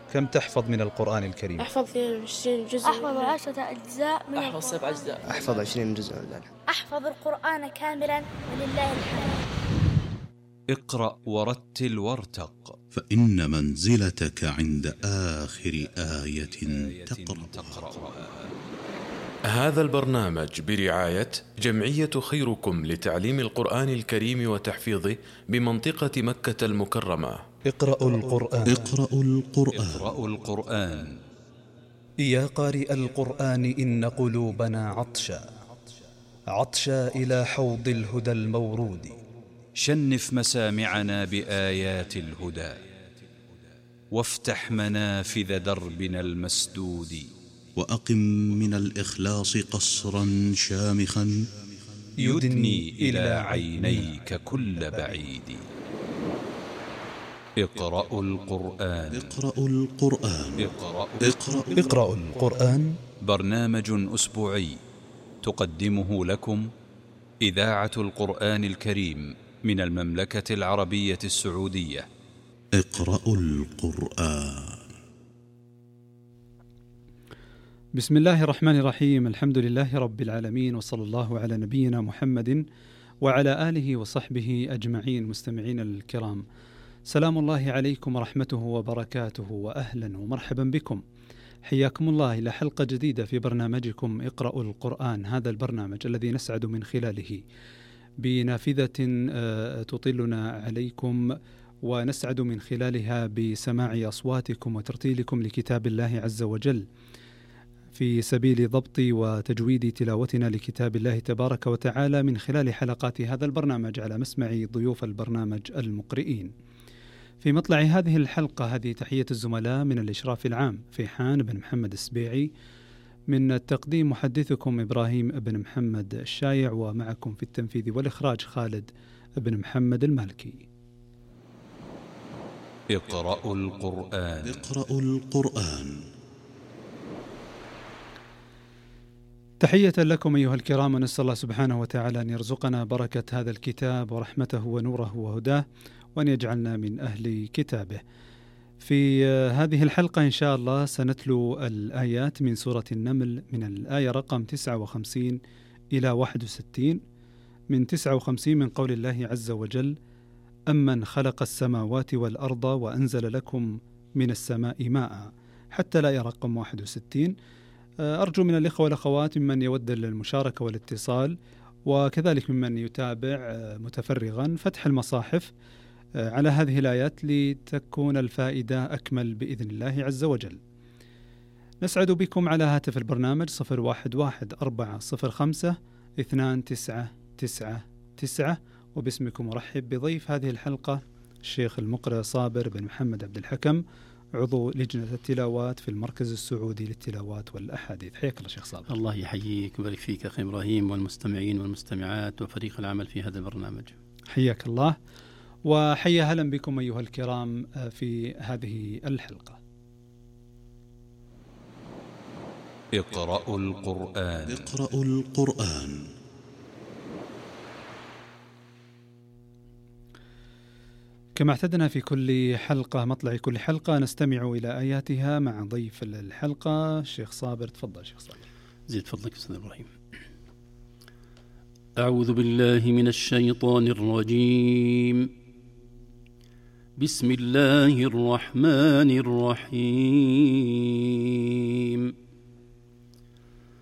كم تحفظ من القرآن الكريم؟ أحفظ 20 جزء. أحفظ 10 أجزاء من أحفظ 7 أجزاء. أحفظ 20 جزء. أحفظ القرآن كاملا ولله الحمد. اقرأ ورتل وارتق، فإن منزلتك عند آخر آية تقرأها. هذا البرنامج برعاية جمعية خيركم لتعليم القرآن الكريم وتحفيظه بمنطقة مكة المكرمة. اقرأوا القرآن. اقرأوا القرآن. اقرأوا القرآن. يا قارئ القرآن إن قلوبنا عطشا إلى حوض الهدى المورود. شنف مسامعنا بآيات الهدى، وافتح منافذ دربنا المسدود. وأقم من الإخلاص قصرا شامخا يدني إلى عينيك كل بعيد. اقرأوا القرآن. اقرأوا القرآن. اقرأوا القرآن، برنامج أسبوعي تقدمه لكم إذاعة القرآن الكريم من المملكة العربية السعودية. اقرأوا القرآن. بسم الله الرحمن الرحيم. الحمد لله رب العالمين، وصلى الله على نبينا محمد وعلى آله وصحبه أجمعين. مستمعين الكرام، سلام الله عليكم ورحمته وبركاته، وأهلا ومرحبا بكم. حياكم الله إلى حلقة جديدة في برنامجكم اقرأوا القرآن، هذا البرنامج الذي نسعد من خلاله بنافذة تطلنا عليكم، ونسعد من خلالها بسماع أصواتكم وترتيلكم لكتاب الله عز وجل في سبيل ضبط وتجويد تلاوتنا لكتاب الله تبارك وتعالى من خلال حلقات هذا البرنامج على مسمع ضيوف البرنامج المقرئين. في مطلع هذه الحلقة هذه تحية الزملاء من الإشراف العام فيحان بن محمد السبيعي، من التقديم محدثكم إبراهيم بن محمد الشايع، ومعكم في التنفيذ والإخراج خالد بن محمد المالكي. اقرأوا القرآن. اقرأوا القرآن. تحية لكم أيها الكرام، ونسأل الله سبحانه وتعالى أن يرزقنا بركة هذا الكتاب ورحمته ونوره وهداه، وأن يجعلنا من أهل كتابه. في هذه الحلقة إن شاء الله سنتلو الآيات من سورة النمل من الآية رقم 59 إلى 61. من 59 من قول الله عز وجل: أمن خلق السماوات والأرض وأنزل لكم من السماء ماء، حتى لا رقم 61. أرجو من الإخوة والأخوات ممن يود المشاركة والاتصال، وكذلك ممن يتابع متفرغا، فتح المصاحف على هذه الآيات لتكون الفائدة أكمل بإذن الله عز وجل. نسعد بكم على هاتف البرنامج 0111-405-2999، وباسمكم أرحب بضيف هذه الحلقة الشيخ المقرئ صابر بن محمد عبد الحكم، عضو لجنة التلاوات في المركز السعودي للتلاوات والأحاديث. حياك الله شيخ صابر. الله يحييك ويبارك فيك أخي إبراهيم، والمستمعين والمستمعات وفريق العمل في هذا البرنامج. حياك الله، وحيا هلا بكم أيها الكرام في هذه الحلقة. اقرأوا القرآن. اقرأوا القرآن. كما اعتدنا في كل حلقة، مطلع كل حلقة نستمع إلى آياتها مع ضيف الحلقة الشيخ صابر. تفضل شيخ صابر. زيد فضلك أستاذ إبراهيم. أعوذ بالله من الشيطان الرجيم. بسم الله الرحمن الرحيم.